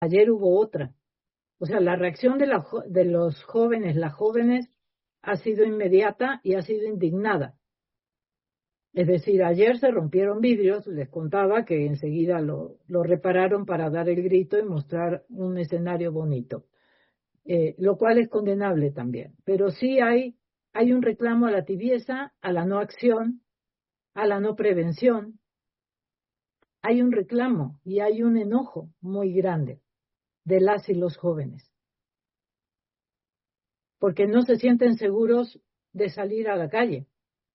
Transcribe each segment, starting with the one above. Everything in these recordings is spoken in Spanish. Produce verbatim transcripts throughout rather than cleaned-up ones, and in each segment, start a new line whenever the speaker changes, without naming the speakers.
ayer hubo otra. O sea, la reacción de, la, de los jóvenes, las jóvenes, ha sido inmediata y ha sido indignada. Es decir, ayer se rompieron vidrios, les contaba que enseguida lo, lo repararon para dar el grito y mostrar un escenario bonito, eh, lo cual es condenable también. Pero sí hay, hay un reclamo a la tibieza, a la no acción, a la no prevención. Hay un reclamo y hay un enojo muy grande de las y los jóvenes, porque no se sienten seguros de salir a la calle,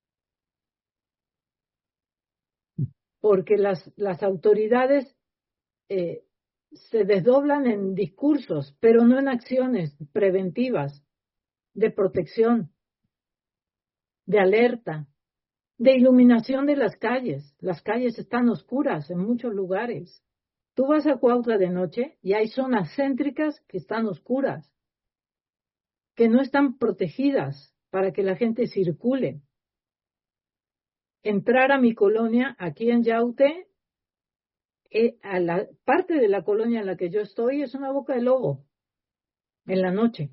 porque las, las autoridades eh, se desdoblan en discursos, pero no en acciones preventivas, de protección, de alerta, de iluminación de las calles. Las calles están oscuras en muchos lugares. Tú vas a Cuautla de noche y hay zonas céntricas que están oscuras, que no están protegidas para que la gente circule. Entrar a mi colonia, aquí en Yaute, eh, a la parte de la colonia en la que yo estoy, es una boca de lobo, en la noche.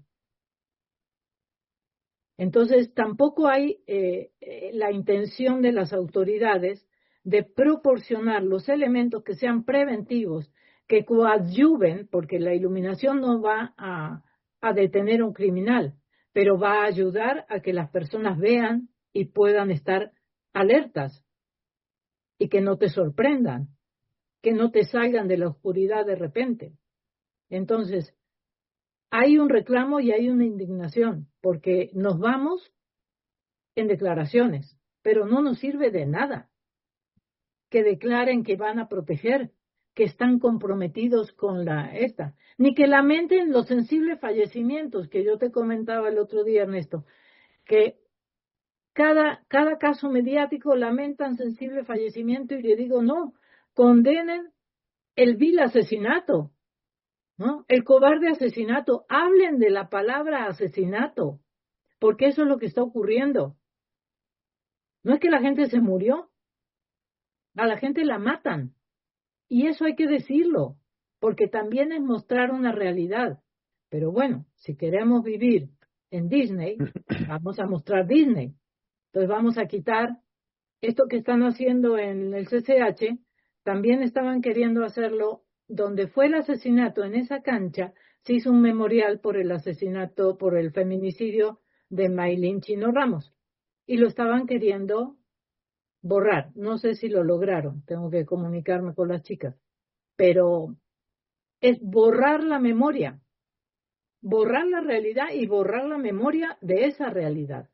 Entonces, tampoco hay eh, eh, la intención de las autoridades de proporcionar los elementos que sean preventivos, que coadyuven, porque la iluminación no va a, a detener a un criminal, pero va a ayudar a que las personas vean y puedan estar alertas y que no te sorprendan, que no te salgan de la oscuridad de repente. Entonces, hay un reclamo y hay una indignación, porque nos vamos en declaraciones, pero no nos sirve de nada que declaren que van a proteger, que están comprometidos con la esta, ni que lamenten los sensibles fallecimientos que yo te comentaba el otro día, Ernesto, que cada, cada caso mediático lamentan sensible fallecimiento y le digo, no, condenen el vil asesinato, ¿no? El cobarde asesinato, hablen de la palabra asesinato, porque eso es lo que está ocurriendo. No es que la gente se murió, a la gente la matan. Y eso hay que decirlo, porque también es mostrar una realidad. Pero bueno, si queremos vivir en Disney, vamos a mostrar Disney. Entonces vamos a quitar esto que están haciendo en el C C H, también estaban queriendo hacerlo donde fue el asesinato, en esa cancha, se hizo un memorial por el asesinato, por el feminicidio de Maylin Chino Ramos. Y lo estaban queriendo borrar. No sé si lo lograron, tengo que comunicarme con las chicas. Pero es borrar la memoria, borrar la realidad y borrar la memoria de esa realidad.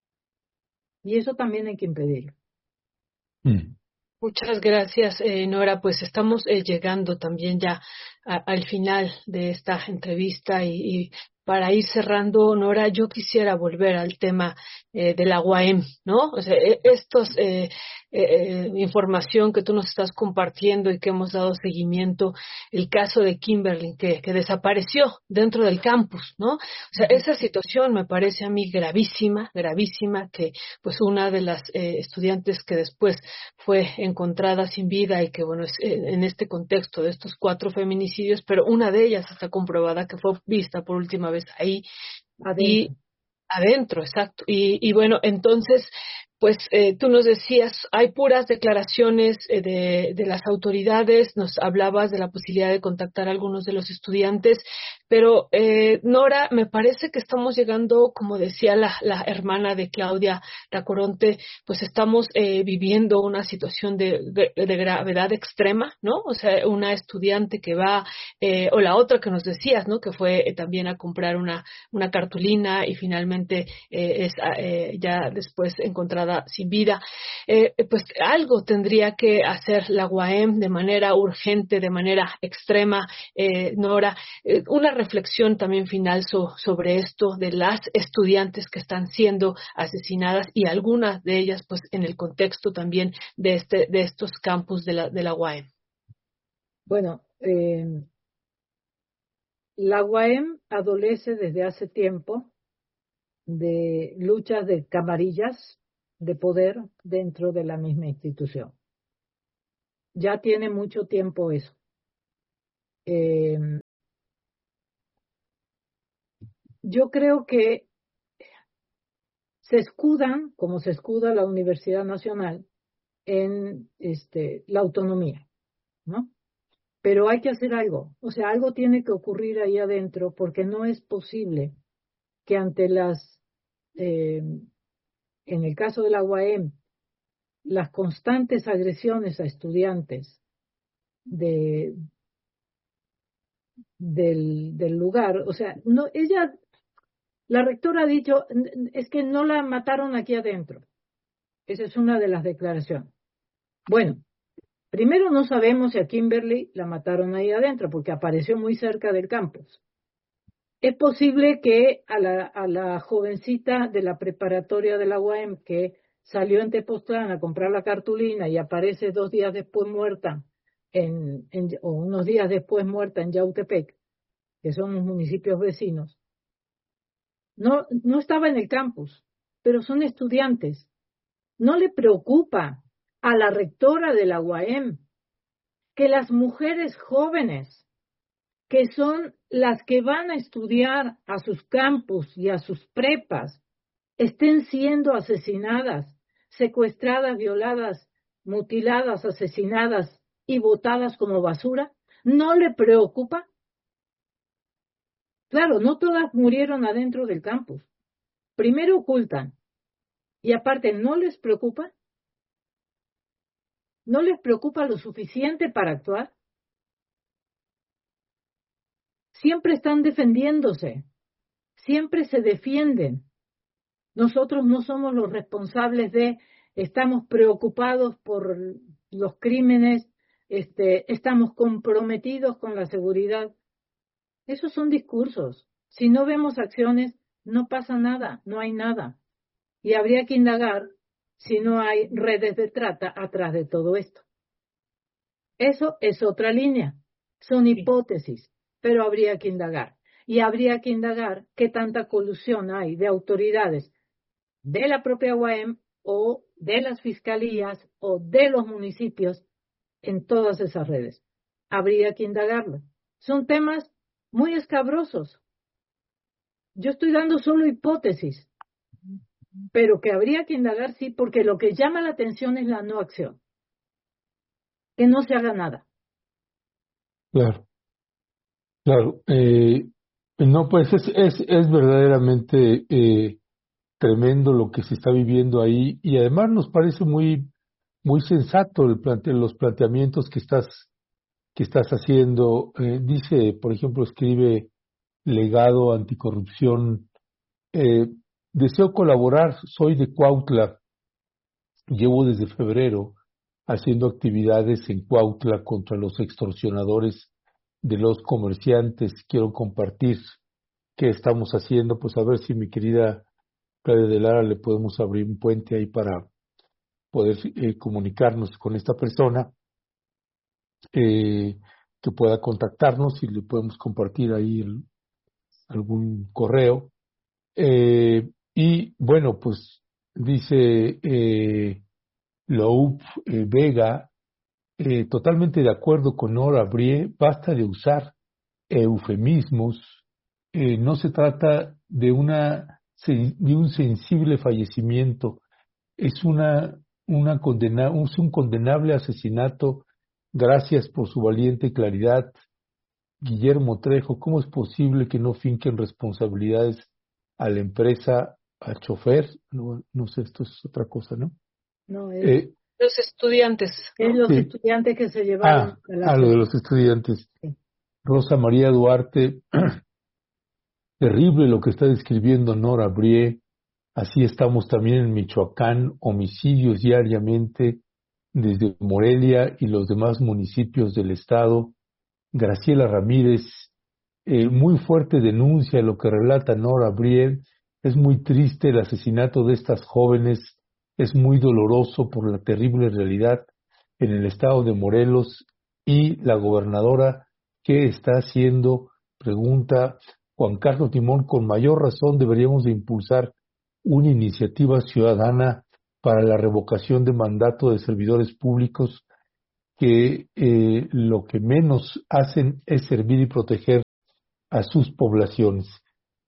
Y eso también hay que impedirlo.
Mm. Muchas gracias, eh, Nora. Pues estamos eh, llegando también ya a, al final de esta entrevista y, y para ir cerrando, Nora, yo quisiera volver al tema eh, de la U A M, ¿no? O sea, estos eh, eh, información que tú nos estás compartiendo y que hemos dado seguimiento, el caso de Kimberly que, que desapareció dentro del campus, ¿no? O sea, esa situación me parece a mí gravísima, gravísima, que pues una de las eh, estudiantes que después fue encontrada sin vida y que bueno, es en este contexto de estos cuatro feminicidios, pero una de ellas está comprobada que fue vista por última vez ahí
Adentro.
y adentro, exacto. Y, y bueno, entonces, pues eh, tú nos decías, hay puras declaraciones eh, de, de las autoridades, nos hablabas de la posibilidad de contactar a algunos de los estudiantes, pero eh, Nora, me parece que estamos llegando, como decía la, la hermana de Claudia Tacoronte, pues estamos eh, viviendo una situación de, de, de gravedad extrema, ¿no? O sea, una estudiante que va, eh, o la otra que nos decías, ¿no? Que fue eh, también a comprar una, una cartulina y finalmente eh, es eh, ya después encontrada sin vida. Eh, pues algo tendría que hacer la U A M de manera urgente, de manera extrema, eh, Nora. Eh, una reflexión también final so, sobre esto de las estudiantes que están siendo asesinadas y algunas de ellas pues en el contexto también de este de estos campus de la, de la U A M.
Bueno, eh, la U A M adolece desde hace tiempo de luchas de camarillas de poder dentro de la misma institución. Ya tiene mucho tiempo eso. Eh, yo creo que se escudan, como se escuda la Universidad Nacional, en este, la autonomía, ¿no? Pero hay que hacer algo, o sea, algo tiene que ocurrir ahí adentro, porque no es posible que ante las, eh, en el caso de la U A M, las constantes agresiones a estudiantes de, del, del lugar, o sea, no, ella, la rectora ha dicho, es que no la mataron aquí adentro. Esa es una de las declaraciones. Bueno, primero no sabemos si a Kimberly la mataron ahí adentro, porque apareció muy cerca del campus. Es posible que a la, a la jovencita de la preparatoria de la U A M que salió en Tepoztlán a comprar la cartulina y aparece dos días después muerta, en, en, o unos días después muerta en Yautepec, que son los municipios vecinos, no, no estaba en el campus, pero son estudiantes. No le preocupa a la rectora de la U A M que las mujeres jóvenes, que son las que van a estudiar a sus campus y a sus prepas, estén siendo asesinadas, secuestradas, violadas, mutiladas, asesinadas y botadas como basura. ¿No le preocupa? Claro, no todas murieron adentro del campus. Primero ocultan y aparte no les preocupa. ¿No les preocupa lo suficiente para actuar? Siempre están defendiéndose, siempre se defienden. Nosotros no somos los responsables de, estamos preocupados por los crímenes, este, estamos comprometidos con la seguridad. Esos son discursos. Si no vemos acciones, no pasa nada, no hay nada. Y habría que indagar si no hay redes de trata atrás de todo esto. Eso es otra línea. Son hipótesis, pero habría que indagar. Y habría que indagar qué tanta colusión hay de autoridades de la propia U A M o de las fiscalías o de los municipios en todas esas redes. Habría que indagarlo. Son temas muy escabrosos. Yo estoy dando solo hipótesis, pero que habría que indagar sí, porque lo que llama la atención es la no acción. Que no se haga nada.
Claro, claro. Eh, no, pues es, es, es verdaderamente eh, tremendo lo que se está viviendo ahí y además nos parece muy, muy sensato el plante, los planteamientos que estás, que estás haciendo. Eh, dice, por ejemplo, escribe Legado Anticorrupción, eh, deseo colaborar, soy de Cuautla, llevo desde febrero haciendo actividades en Cuautla contra los extorsionadores de los comerciantes. Quiero compartir qué estamos haciendo, pues a ver si mi querida Claudia de Lara le podemos abrir un puente ahí para poder eh, comunicarnos con esta persona, eh, que pueda contactarnos y le podemos compartir ahí el, algún correo. Eh, y bueno, pues dice eh, Loup eh, Vega, eh, totalmente de acuerdo con Nora Brie, basta de usar eufemismos, eh, no se trata de, una, de un sensible fallecimiento, es una, una condena, un, un condenable asesinato. Gracias por su valiente claridad. Guillermo Trejo, ¿cómo es posible que no finquen responsabilidades a la empresa, al chofer? No, no sé, esto es otra cosa, ¿no?
No, es,
Eh,
Los estudiantes.
es los
sí.
estudiantes que se llevaron
Ah,
a la
a lo de los estudiantes.
Sí.
Rosa María Duarte, terrible lo que está describiendo Nora Brie. Así estamos también en Michoacán, homicidios diariamente desde Morelia y los demás municipios del estado. Graciela Ramírez, eh, muy fuerte denuncia lo que relata Nora Brie. Es muy triste el asesinato de estas jóvenes, es muy doloroso por la terrible realidad en el estado de Morelos y la gobernadora, ¿qué está haciendo? Pregunta Juan Carlos Timón. Con mayor razón deberíamos de impulsar una iniciativa ciudadana para la revocación de mandato de servidores públicos que eh, lo que menos hacen es servir y proteger a sus poblaciones.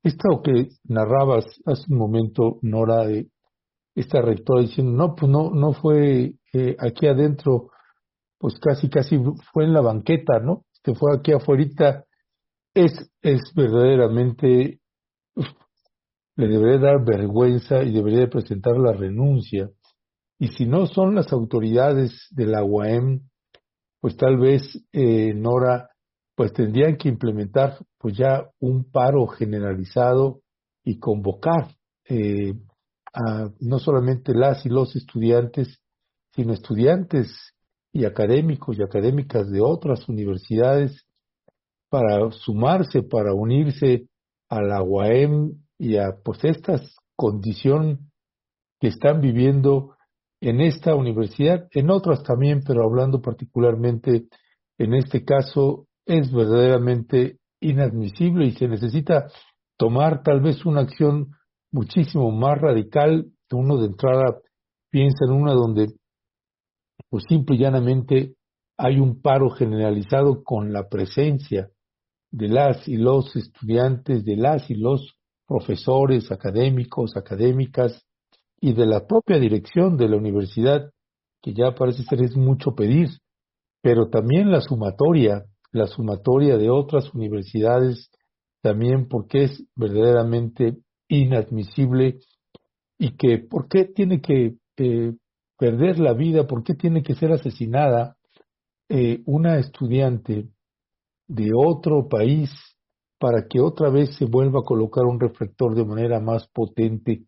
esto que narrabas hace un momento, Nora, de esta rectora diciendo, no, pues no, no fue eh, aquí adentro, pues casi, casi fue en la banqueta, ¿no? Que fue aquí afuerita, es, es verdaderamente, uf, le debería dar vergüenza y debería de presentar la renuncia. Y si no son las autoridades de la U A M, pues tal vez, eh, Nora, pues tendrían que implementar pues ya un paro generalizado y convocar eh, a no solamente las y los estudiantes, sino estudiantes y académicos y académicas de otras universidades para sumarse, para unirse a la U A M y a pues esta condición que están viviendo en esta universidad, en otras también, pero hablando particularmente en este caso, es verdaderamente inadmisible y se necesita tomar tal vez una acción muchísimo más radical. Uno de entrada piensa en una donde pues simple y llanamente hay un paro generalizado con la presencia de las y los estudiantes, de las y los profesores académicos, académicas, y de la propia dirección de la universidad, que ya parece ser es mucho pedir, pero también la sumatoria, la sumatoria de otras universidades, también porque es verdaderamente inadmisible y que por qué tiene que eh, perder la vida, por qué tiene que ser asesinada eh, una estudiante de otro país para que otra vez se vuelva a colocar un reflector de manera más potente.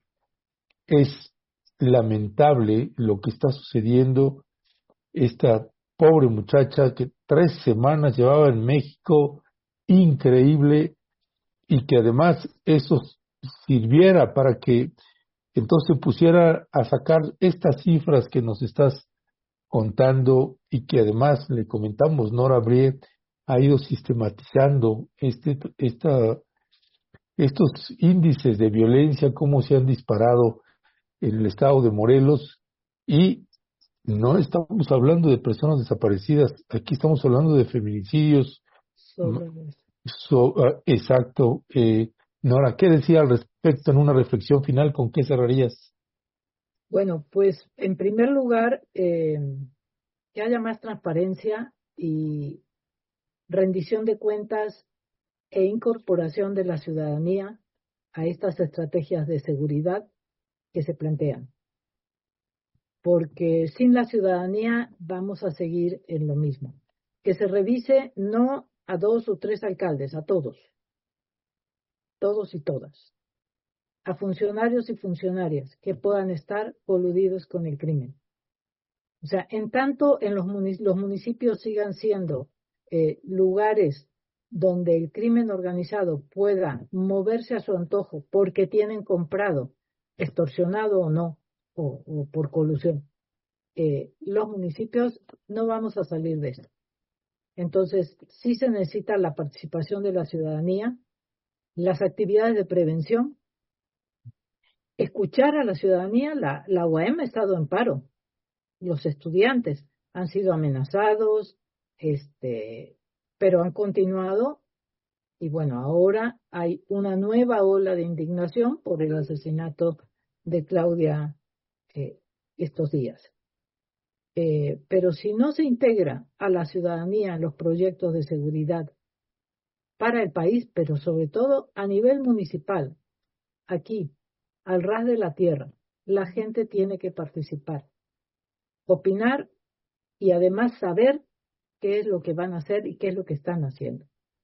Es lamentable lo que está sucediendo. Esta pobre muchacha que tres semanas llevaba en México, increíble, y que además eso sirviera para que entonces pusiera a sacar estas cifras que nos estás contando y que además le comentamos, Nora Brie ha ido sistematizando este, esta, estos índices de violencia, cómo se han disparado en el estado de Morelos, y no estamos hablando de personas desaparecidas, aquí estamos hablando de feminicidios.
Sobre
So, uh, exacto. Eh, Nora, ¿qué decía al respecto en una reflexión final? ¿Con qué cerrarías?
Bueno, pues en primer lugar, eh, que haya más transparencia y rendición de cuentas e incorporación de la ciudadanía a estas estrategias de seguridad que se plantean. Porque sin la ciudadanía vamos a seguir en lo mismo. Que se revise no a dos o tres alcaldes, a todos, todos y todas, a funcionarios y funcionarias que puedan estar coludidos con el crimen. O sea, en tanto en los, munic- los municipios sigan siendo eh, lugares donde el crimen organizado pueda moverse a su antojo porque tienen comprado, extorsionado o no, o, o por colusión, eh, los municipios no vamos a salir de esto. Entonces, sí se necesita la participación de la ciudadanía, las actividades de prevención, escuchar a la ciudadanía. La, la U A M ha estado en paro. Los estudiantes han sido amenazados, este, pero han continuado. Y bueno, ahora hay una nueva ola de indignación por el asesinato de Claudia eh, estos días. Eh, pero si no se integra a la ciudadanía en los proyectos de seguridad para el país, pero sobre todo a nivel municipal, aquí, al ras de la tierra, la gente tiene que participar, opinar y además saber qué es lo que van a hacer y qué es lo que están haciendo.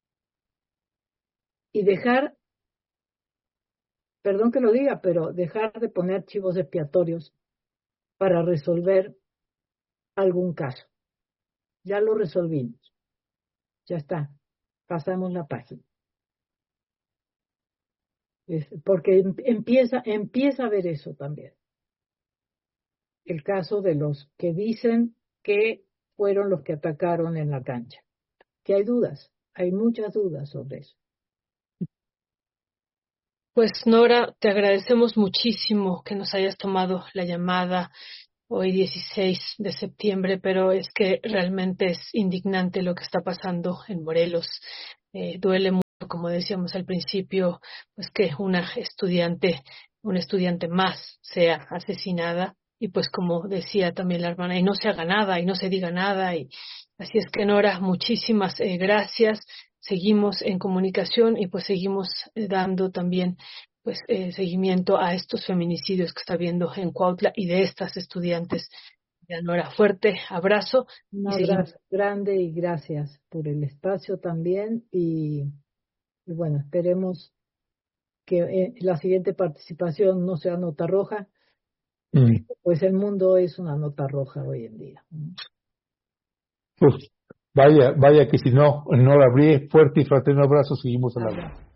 Y dejar, perdón que lo diga, pero dejar de poner chivos expiatorios para resolver algún caso. Ya lo resolvimos. Ya está. Pasamos la página. Es porque empieza, empieza a ver eso también. El caso de los que dicen que fueron los que atacaron en la cancha. Que hay dudas, hay muchas dudas sobre eso.
Pues Nora, te agradecemos muchísimo que nos hayas tomado la llamada hoy dieciséis de septiembre, pero es que realmente es indignante lo que está pasando en Morelos. Eh, duele mucho como decíamos al principio, pues que una estudiante, una estudiante más sea asesinada, y pues como decía también la hermana, y no se haga nada, y no se diga nada, y así es que Nora, muchísimas eh, gracias, seguimos en comunicación y pues seguimos eh, dando también pues eh, seguimiento a estos feminicidios que está habiendo en Cuautla y de estas estudiantes. Ya, Nora, fuerte abrazo
Un
y seguimos.
abrazo grande y gracias por el espacio también. Y, y bueno, esperemos que eh, la siguiente participación no sea nota roja,
Mm.
pues el mundo es una nota roja hoy en día.
Pues vaya, vaya que si no, no la abrí, fuerte y fraterno abrazo, seguimos al habla.